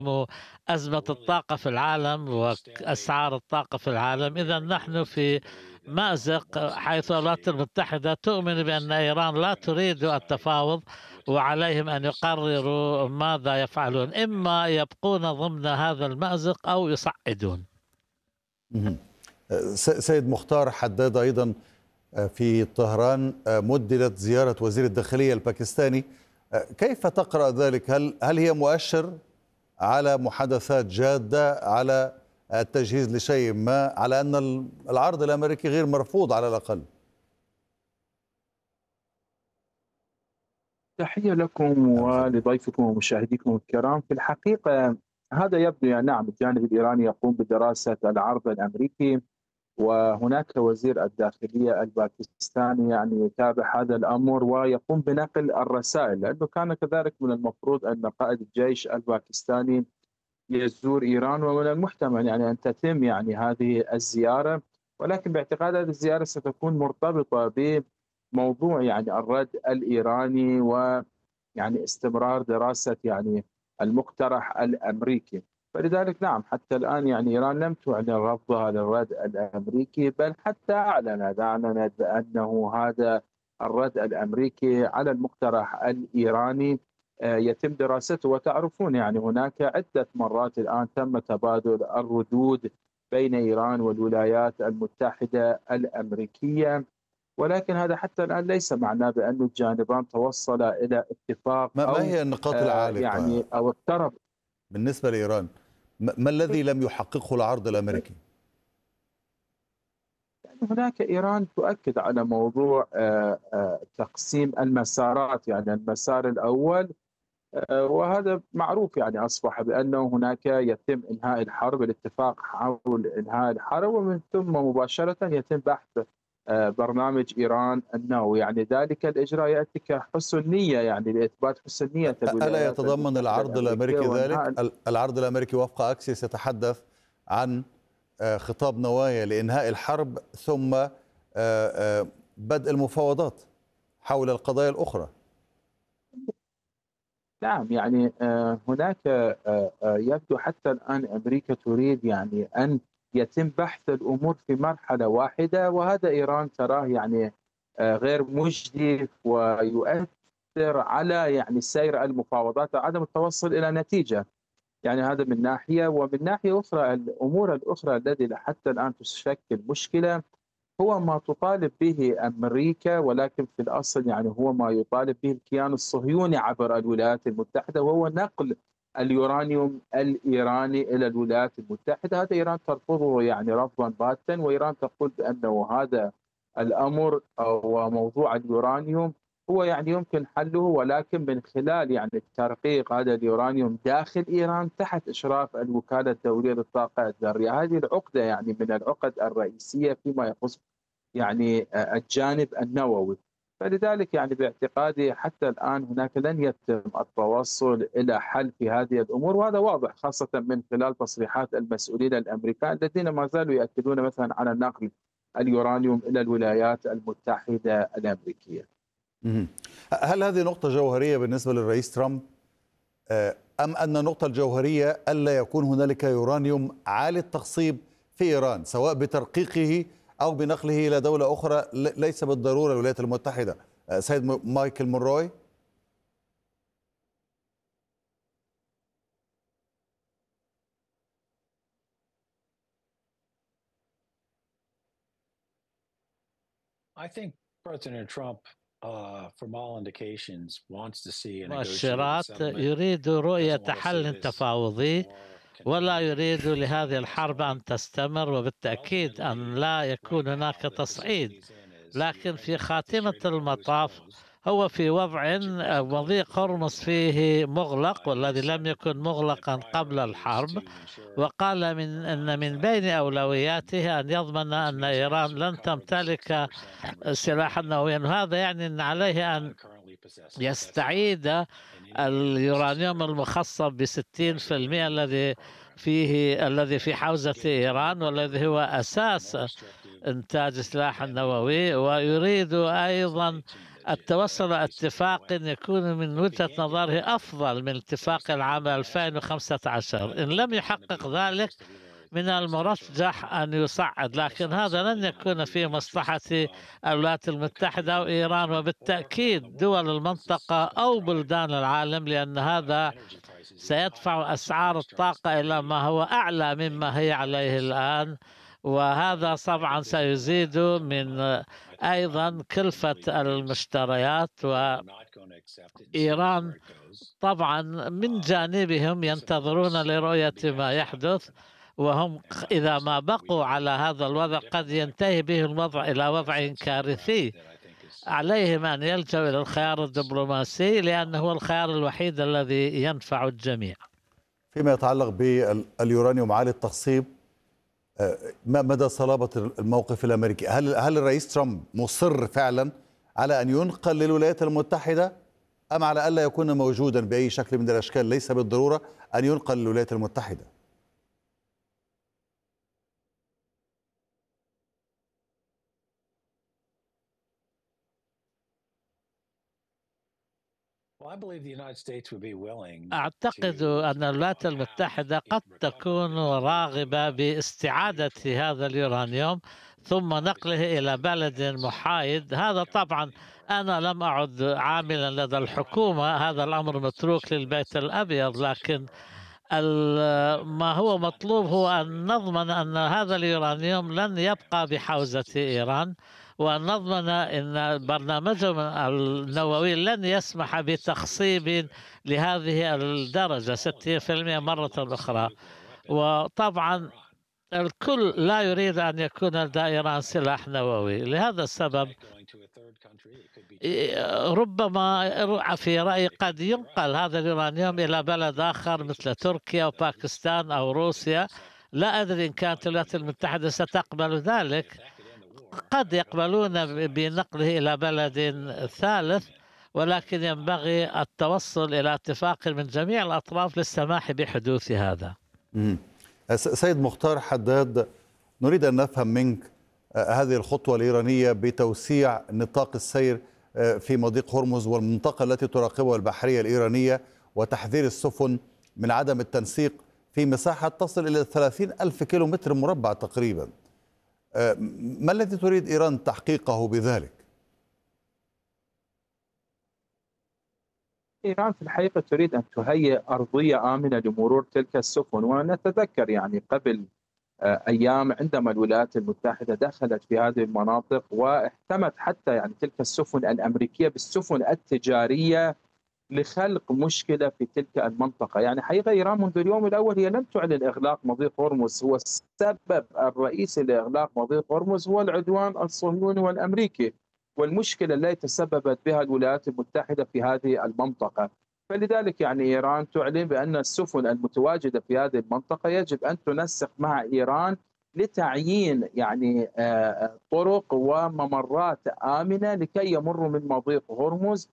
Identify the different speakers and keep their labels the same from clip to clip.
Speaker 1: أزمة الطاقة في العالم وأسعار الطاقة في العالم. إذا نحن في مأزق، حيث الولايات المتحدة تؤمن بأن إيران لا تريد التفاوض، وعليهم أن يقرروا ماذا يفعلون، إما يبقون ضمن هذا المأزق أو يصعدون.
Speaker 2: مهم. سيد مختار حداد، أيضا في طهران مددت زيارة وزير الداخلية الباكستاني، كيف تقرأ ذلك؟ هل هي مؤشر على محادثات جادة، على التجهيز لشيء ما، على أن العرض الأمريكي غير مرفوض على الأقل؟
Speaker 3: تحية لكم ولضيفكم ومشاهديكم الكرام. في الحقيقة هذا يبدو يعني نعم الجانب الإيراني يقوم بدراسة العرض الأمريكي، وهناك وزير الداخلية الباكستاني يعني يتابع هذا الأمر ويقوم بنقل الرسائل، لأنه كان كذلك من المفروض أن قائد الجيش الباكستاني يزور إيران، ومن المحتمل يعني أن تتم يعني هذه الزيارة، ولكن باعتقاد هذه الزيارة ستكون مرتبطة بموضوع يعني الرد الإيراني ويعني استمرار دراسة يعني المقترح الأمريكي. فلذلك نعم حتى الآن يعني إيران لم تعلن رفضها للرد الأمريكي، بل حتى أعلنت بأنه هذا الرد الأمريكي على المقترح الإيراني يتم دراسته. وتعرفون يعني هناك عدة مرات الآن تم تبادل الردود بين إيران والولايات المتحدة الأمريكية، ولكن هذا حتى الآن ليس معناه بأن الجانبان توصلا إلى اتفاق
Speaker 2: ما
Speaker 3: أو
Speaker 2: هي النقاط العالقة
Speaker 3: يعني أو اقترب.
Speaker 2: بالنسبة لإيران؟ ما الذي لم يحققه العرض الأمريكي؟
Speaker 3: يعني هناك إيران تؤكد على موضوع تقسيم المسارات، يعني المسار الأول وهذا معروف يعني أصبح بأنه هناك يتم إنهاء الحرب، الاتفاق حول إنهاء الحرب، ومن ثم مباشرة يتم بحث برنامج إيران النووي. يعني ذلك الإجراء يأتي كحسن نية يعني لإثبات حسن نية
Speaker 2: ألا
Speaker 3: الولايات
Speaker 2: يتضمن
Speaker 3: المتحدة
Speaker 2: العرض
Speaker 3: الأمريكية
Speaker 2: الأمريكي
Speaker 3: وإنهاء
Speaker 2: ذلك؟ العرض الأمريكي وفق أكسيس يتحدث عن خطاب نوايا لإنهاء الحرب، ثم بدء المفاوضات حول القضايا الأخرى.
Speaker 3: نعم يعني هناك يبدو حتى الآن أمريكا تريد يعني أن يتم بحث الأمور في مرحلة واحدة، وهذا إيران تراه يعني غير مجدي ويؤثر على يعني سير المفاوضات وعدم التوصل إلى نتيجة. يعني هذا من ناحية، ومن ناحية أخرى الأمور الأخرى التي حتى الآن تشكل مشكلة هو ما تطالب به أمريكا، ولكن في الأصل يعني هو ما يطالب به الكيان الصهيوني عبر الولايات المتحدة، وهو نقل اليورانيوم الإيراني إلى الولايات المتحدة. هذا إيران ترفضه يعني رفضا باتا، وإيران تقول بأنه هذا الأمر وموضوع اليورانيوم هو يعني يمكن حله، ولكن من خلال يعني ترقيق هذا اليورانيوم داخل إيران تحت إشراف الوكالة الدولية للطاقة الذرية. هذه العقدة يعني من العقد الرئيسية فيما يخص يعني الجانب النووي. فلذلك يعني باعتقادي حتى الآن هناك لن يتم التوصل إلى حل في هذه الأمور، وهذا واضح خاصة من خلال تصريحات المسؤولين الأمريكان الذين ما زالوا يأكدون مثلا على نقل اليورانيوم إلى الولايات المتحدة الأمريكية.
Speaker 2: هل هذه نقطة جوهرية بالنسبة للرئيس ترامب، أم أن النقطة الجوهرية ألا يكون هنالك يورانيوم عالي التخصيب في إيران، سواء بترقيقه أو بنقله إلى دولة أخرى ليس بالضرورة الولايات المتحدة؟ سيد مايكل مونروي.
Speaker 4: I think President Trump, from all indications, wants to see a negotiated
Speaker 1: مؤشرات
Speaker 4: settlement.
Speaker 1: يريد
Speaker 4: He
Speaker 1: رؤية
Speaker 4: doesn't want to see
Speaker 1: حل
Speaker 4: this
Speaker 1: تفاوضي،
Speaker 4: war
Speaker 1: ولا
Speaker 4: continue
Speaker 1: يريد
Speaker 4: and
Speaker 1: لهذه
Speaker 4: escalate
Speaker 1: الحرب
Speaker 4: further.
Speaker 1: أن تستمر، وبالتأكيد أن لا
Speaker 4: Ultimately,
Speaker 1: يكون
Speaker 4: right
Speaker 1: هناك
Speaker 4: now, the position
Speaker 1: تصعيد.
Speaker 4: he's in is
Speaker 1: لكن
Speaker 4: Ukraine
Speaker 1: في
Speaker 4: wants the
Speaker 1: خاتمة
Speaker 4: Strait of Hormuz
Speaker 1: المطاف
Speaker 4: closed,
Speaker 1: هو في وضع
Speaker 4: which it wasn't closed
Speaker 1: مضيق
Speaker 4: before the
Speaker 1: هرمز
Speaker 4: war.
Speaker 1: فيه مغلق،
Speaker 4: He
Speaker 1: والذي لم
Speaker 4: said
Speaker 1: يكن
Speaker 4: that
Speaker 1: مغلقا قبل
Speaker 4: priorities
Speaker 1: الحرب،
Speaker 4: to ensure
Speaker 1: وقال أن من بين أولوياته أن يضمن
Speaker 4: which
Speaker 1: أن
Speaker 4: means he
Speaker 1: إيران
Speaker 4: wants to
Speaker 1: لن
Speaker 4: recover the
Speaker 1: تمتلك
Speaker 4: 60% enriched
Speaker 1: سلاحا
Speaker 4: uranium
Speaker 1: نوويا. وهذا يعني أن عليه أن
Speaker 4: currently possesses. That's not
Speaker 1: يستعيد
Speaker 4: in any way
Speaker 1: اليورانيوم
Speaker 4: necessary
Speaker 1: المخصب
Speaker 4: for executing
Speaker 1: ب60%
Speaker 4: the program.
Speaker 1: الذي في حوزة إيران، والذي هو
Speaker 4: More
Speaker 1: أساس
Speaker 4: restrictive
Speaker 1: إنتاج السلاح
Speaker 4: than the
Speaker 1: النووي. ويريد أيضا التوصل إلى اتفاق يكون من وجهة نظره أفضل من اتفاق العام 2015. إن لم يحقق ذلك من المرجح أن يصعد، لكن هذا لن يكون في مصلحة الولايات المتحدة وإيران وبالتأكيد دول المنطقة أو بلدان العالم، لأن هذا سيدفع أسعار الطاقة إلى ما هو أعلى مما هي عليه الآن، وهذا طبعا سيزيد من أيضا كلفة المشتريات. وإيران طبعا من جانبهم ينتظرون لرؤية ما يحدث، وهم إذا ما بقوا على هذا الوضع قد ينتهي به الوضع إلى وضع كارثي. عليهم أن يلجأوا إلى الخيار الدبلوماسي لأنه هو الخيار الوحيد الذي ينفع الجميع.
Speaker 2: فيما يتعلق باليورانيوم عالي التخصيب، ما مدى صلابة الموقف الأمريكي؟ هل الرئيس ترامب مصر فعلا على أن ينقل للولايات المتحدة، أم على ألا يكون موجودا بأي شكل من الأشكال؟ ليس بالضرورة أن ينقل للولايات المتحدة.
Speaker 1: أعتقد أن الولايات المتحدة قد تكون راغبة باستعادة هذا اليورانيوم ثم نقله إلى بلد محايد. هذا طبعا أنا لم أعد عاملا لدى الحكومة، هذا الأمر متروك للبيت الأبيض، لكن ما هو مطلوب هو أن نضمن أن هذا اليورانيوم لن يبقى بحوزة إيران، وأن نضمن أن برنامجهم النووي لن يسمح بتخصيب لهذه الدرجة 60% مرة أخرى. وطبعا الكل لا يريد أن يكون لدى إيران سلاح نووي. لهذا السبب ربما في رأيي قد ينقل هذا اليورانيوم إلى بلد آخر مثل تركيا أو باكستان أو روسيا. لا أدري إن كانت الولايات المتحدة ستقبل ذلك، قد يقبلون بنقله إلى بلد ثالث، ولكن ينبغي التوصل إلى اتفاق من جميع الأطراف للسماح بحدوث هذا.
Speaker 2: سيد مختار حداد، نريد أن نفهم منك هذه الخطوة الإيرانية بتوسيع نطاق السير في مضيق هرمز والمنطقة التي تراقبها البحرية الإيرانية وتحذير السفن من عدم التنسيق في مساحة تصل إلى 30,000 كيلومتر مربع تقريبا. ما الذي تريد إيران تحقيقه بذلك؟
Speaker 3: إيران في الحقيقة تريد أن تهيئ أرضية آمنة لمرور تلك السفن، ونتذكر يعني قبل أيام عندما الولايات المتحدة دخلت في هذه المناطق واحتمت حتى يعني تلك السفن الأمريكية بالسفن التجارية لخلق مشكلة في تلك المنطقة. يعني حقيقة إيران منذ اليوم الأول هي لم تعلن إغلاق مضيق هرمز، هو السبب الرئيسي لإغلاق مضيق هرمز هو العدوان الصهيوني والأمريكي والمشكلة التي تسببت بها الولايات المتحدة في هذه المنطقة. فلذلك يعني إيران تعلن بأن السفن المتواجدة في هذه المنطقة يجب أن تنسق مع إيران لتعيين يعني طرق وممرات آمنة لكي يمروا من مضيق هرمز.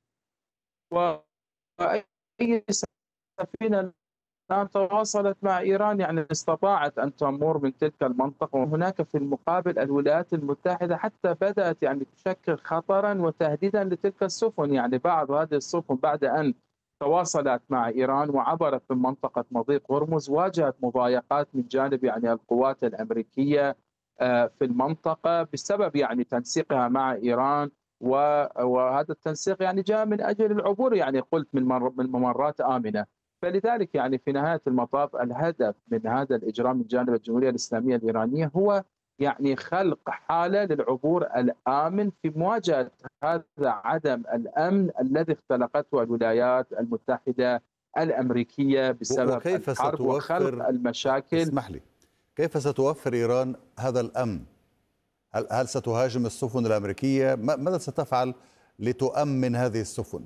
Speaker 3: وأي سفينة الآن تواصلت مع إيران يعني استطاعت أن تمر من تلك المنطقة. وهناك في المقابل الولايات المتحدة حتى بدأت يعني تشكل خطرا وتهديدا لتلك السفن. يعني بعض هذه السفن بعد أن تواصلت مع إيران وعبرت من منطقة مضيق هرمز واجهت مضايقات من جانب يعني القوات الأمريكية في المنطقة بسبب يعني تنسيقها مع إيران، وهذا التنسيق يعني جاء من أجل العبور يعني قلت من ممرات آمنة. فلذلك يعني في نهاية المطاف الهدف من هذا الإجراء من جانب الجمهورية الإسلامية الإيرانية هو يعني خلق حالة للعبور الآمن في مواجهة هذا عدم الأمن الذي اختلقته الولايات المتحدة الأمريكية بسبب الحرب وخلق المشاكل.
Speaker 2: اسمح لي، كيف ستوفر إيران هذا الأمن؟ هل ستهاجم السفن الأمريكية؟ ماذا ستفعل لتؤمن هذه السفن؟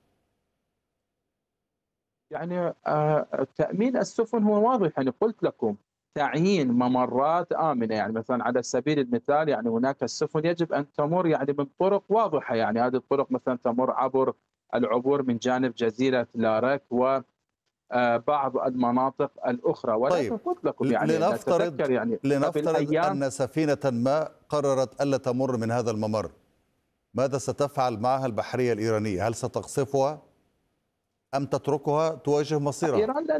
Speaker 3: يعني تأمين السفن هو واضح، يعني قلت لكم تعيين ممرات آمنة. يعني مثلا على سبيل المثال يعني هناك السفن يجب أن تمر يعني من طرق واضحة، يعني هذه الطرق مثلا تمر عبر العبور من جانب جزيرة لارك وبعض المناطق الأخرى. ولكن
Speaker 2: طيب،
Speaker 3: قلت لكم يعني
Speaker 2: لنفترض أن سفينة ما قررت ألا تمر من هذا الممر، ماذا ستفعل معها البحرية الإيرانية؟ هل ستقصفها أم تتركها تواجه مصيرها؟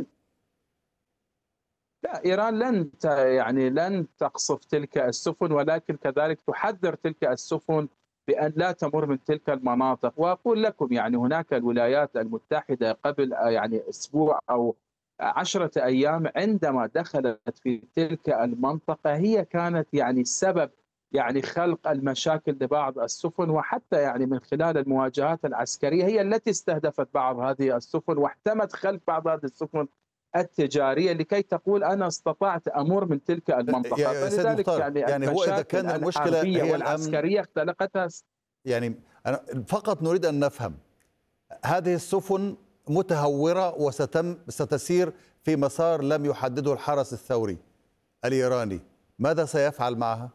Speaker 3: إيران لن تقصف تلك السفن، ولكن كذلك تحذر تلك السفن بأن لا تمر من تلك المناطق. وأقول لكم هناك الولايات المتحدة قبل أسبوع أو 10 أيام عندما دخلت في تلك المنطقة هي كانت السبب خلق المشاكل لبعض السفن، وحتى من خلال المواجهات العسكرية هي التي استهدفت بعض هذه السفن واحتمت خلف بعض هذه السفن التجارية لكي تقول أنا استطعت أمر من تلك المنطقة.
Speaker 2: فلذلك هو إذا كان المشكلة هي
Speaker 3: والعسكرية اختلقتها.
Speaker 2: أنا فقط نريد أن نفهم، هذه السفن متهورة وستسير في مسار لم يحدده الحرس الثوري الإيراني، ماذا سيفعل معها؟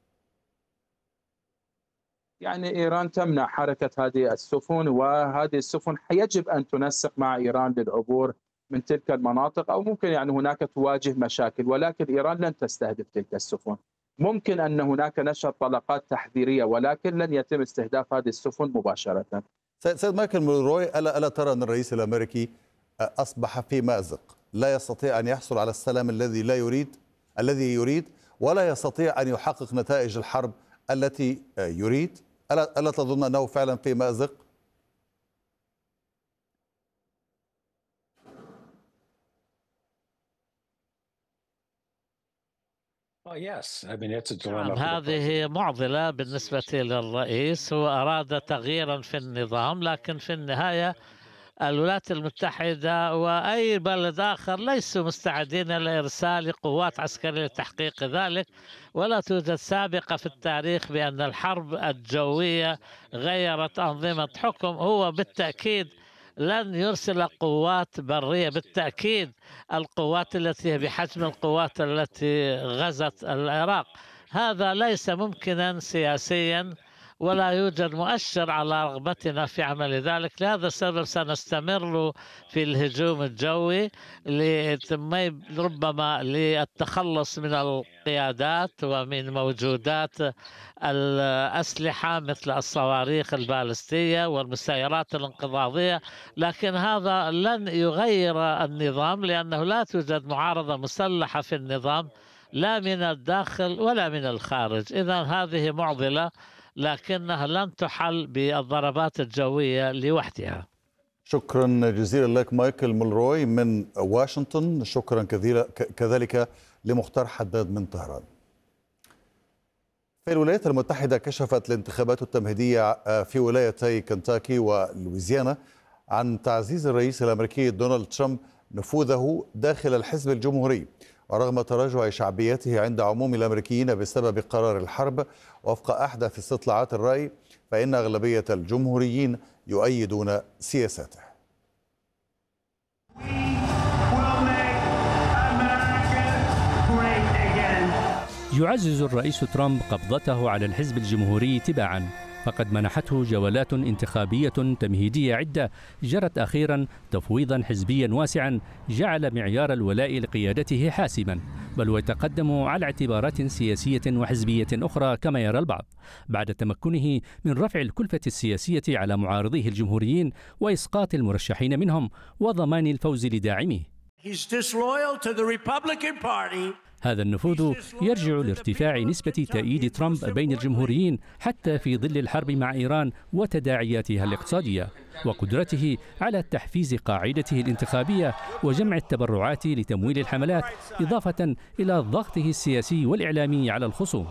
Speaker 3: إيران تمنع حركة هذه السفن، وهذه السفن يجب أن تنسق مع إيران للعبور من تلك المناطق، أو ممكن هناك تواجه مشاكل، ولكن إيران لن تستهدف تلك السفن. ممكن أن هناك نشر طلقات تحذيرية، ولكن لن يتم استهداف هذه السفن مباشرة.
Speaker 2: سيد مايكل مولروي، ألا ترى أن الرئيس الأمريكي أصبح في مأزق، لا يستطيع أن يحصل على السلام الذي يريد ولا يستطيع أن يحقق نتائج الحرب التي يريد؟ ألا تظن أنه فعلا في مأزق؟
Speaker 1: هذه معضلة بالنسبة للرئيس، هو أراد تغييرا في النظام، لكن في النهاية الولايات المتحدة وأي بلد آخر ليسوا مستعدين لإرسال قوات عسكرية لتحقيق ذلك، ولا توجد سابقة في التاريخ بأن الحرب الجوية غيرت أنظمة حكم. هو بالتأكيد لن يرسل قوات برية، بالتأكيد القوات التي هي بحجم القوات التي غزت العراق، هذا ليس ممكنا سياسيا ولا يوجد مؤشر على رغبتنا في عمل ذلك. لهذا السبب سنستمر في الهجوم الجوي ربما للتخلص من القيادات ومن موجودات الأسلحة مثل الصواريخ البالستية والمسيرات الانقضاضية، لكن هذا لن يغير النظام، لأنه لا توجد معارضة مسلحة في النظام لا من الداخل ولا من الخارج. إذن هذه معضلة لكنها لن تحل بالضربات الجوية لوحدها.
Speaker 2: شكرا جزيلا لك مايكل مولروي من واشنطن، شكرا كذلك لمختار حداد من طهران. في الولايات المتحدة كشفت الانتخابات التمهيدية في ولايتي كنتاكي ولويزيانا عن تعزيز الرئيس الأمريكي دونالد ترامب نفوذه داخل الحزب الجمهوري، ورغم تراجع شعبيته عند عموم الأمريكيين بسبب قرار الحرب. وفق أحدث استطلاعات الرأي فإن أغلبية الجمهوريين يؤيدون سياساته.
Speaker 5: يعزز الرئيس ترامب قبضته على الحزب الجمهوري تباعا، فقد منحته جولات انتخابية تمهيدية عدة جرت أخيرا تفويضا حزبيا واسعا جعل معيار الولاء لقيادته حاسما، بل ويتقدم على اعتبارات سياسية وحزبية أخرى كما يرى البعض، بعد تمكنه من رفع الكلفة السياسية على معارضيه الجمهوريين وإسقاط المرشحين منهم وضمان الفوز لداعميه. هذا النفوذ يرجع لارتفاع نسبة تأييد ترامب بين الجمهوريين حتى في ظل الحرب مع إيران وتداعياتها الاقتصادية، وقدرته على تحفيز قاعدته الانتخابية وجمع التبرعات لتمويل الحملات، إضافة إلى ضغطه السياسي والإعلامي على الخصوم.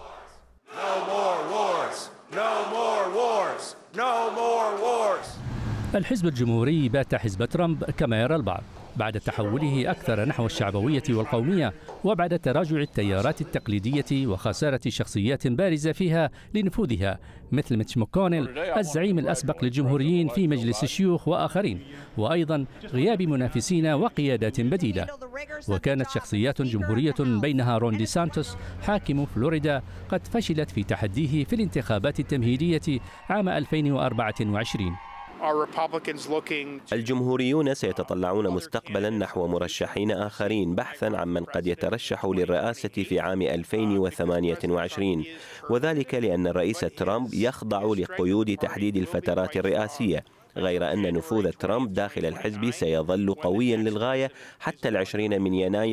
Speaker 5: الحزب الجمهوري بات حزب ترامب كما يرى البعض، بعد تحوله أكثر نحو الشعبوية والقومية، وبعد تراجع التيارات التقليدية وخسارة شخصيات بارزة فيها لنفوذها مثل ميتش ماكونيل الزعيم الأسبق للجمهوريين في مجلس الشيوخ وآخرين، وأيضا غياب منافسين وقيادات بديلة. وكانت شخصيات جمهورية بينها رون دي سانتوس حاكم فلوريدا قد فشلت في تحديه في الانتخابات التمهيدية عام 2024.
Speaker 6: الجمهوريون سيتطلعون مستقبلا نحو مرشحين آخرين بحثا عن من قد يترشح للرئاسة في عام 2028، وذلك لأن الرئيس ترامب يخضع لقيود تحديد الفترات الرئاسية، غير أن نفوذ ترامب داخل الحزب سيظل قويا للغاية حتى 20 من يناير